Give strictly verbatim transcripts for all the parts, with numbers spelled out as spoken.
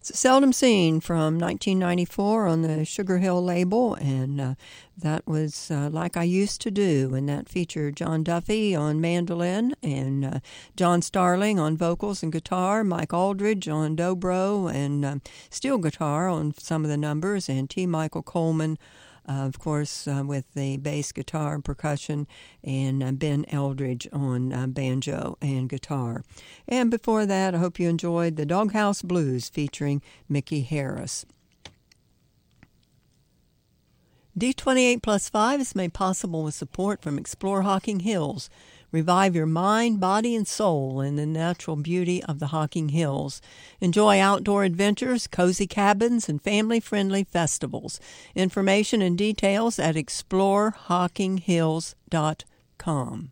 Seldom Seen from nineteen ninety-four on the Sugar Hill label, and uh, that was uh, Like I Used to Do, and that featured John Duffy on mandolin and uh, John Starling on vocals and guitar, Mike Aldridge on dobro and uh, steel guitar on some of the numbers, and T. Michael Coleman, Uh, of course, uh, with the bass guitar and percussion, and uh, Ben Eldridge on uh, banjo and guitar. And before that, I hope you enjoyed the Doghouse Blues featuring Mickey Harris. D twenty-eight plus five is made possible with support from Explore Hocking Hills. Revive your mind, body, and soul in the natural beauty of the Hocking Hills. Enjoy outdoor adventures, cozy cabins, and family-friendly festivals. Information and details at explore hocking hills dot com.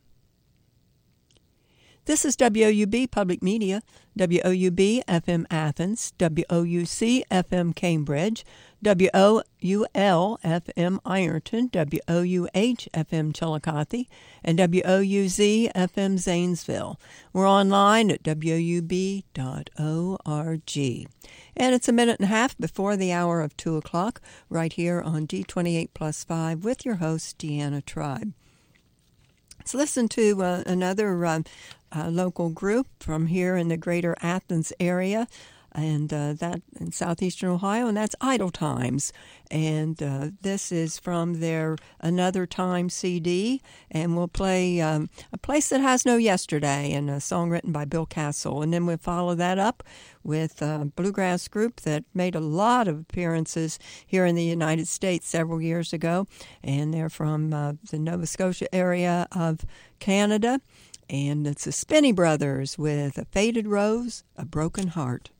This is W O U B Public Media, W O U B F M Athens, W O U C F M Cambridge, W O U L F M Ironton, W O U H F M Chillicothe, and W O U Z F M Zanesville. We're online at W O U B dot org. And it's a minute and a half before the hour of two o'clock, right here on D twenty-eight plus five with your host, Deanna Tribe. Let's listen to uh, another uh, uh, local group from here in the greater Athens area, and uh, that in southeastern Ohio, and that's Idle Times. And uh, this is from their Another Time C D, and we'll play um, A Place That Has No Yesterday, and a song written by Bill Castle. And then we'll follow that up with a bluegrass group that made a lot of appearances here in the United States several years ago, and they're from uh, the Nova Scotia area of Canada, and it's the Spinney Brothers with A Faded Rose, A Broken Heart.